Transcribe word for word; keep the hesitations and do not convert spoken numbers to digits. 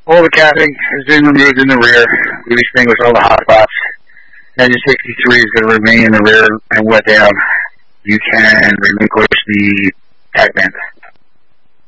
All the capping has been removed in the rear. We've extinguished all the hot spots. Engine sixty-three is going to remain in the rear and wet down. You can relinquish the tach band.